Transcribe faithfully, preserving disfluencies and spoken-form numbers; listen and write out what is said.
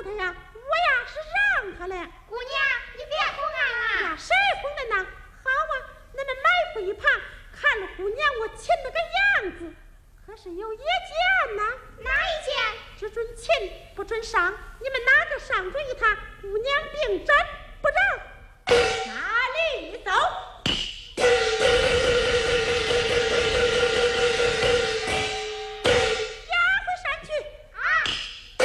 他呀？我呀是让他嘞。 姑娘，你别胡干了。 那谁哄的呢？好啊，恁们埋伏一旁，看着姑娘我亲那个样子。可是有一件呐。 哪一件？ 只准亲不准上，你们哪个上嘴他，姑娘定真。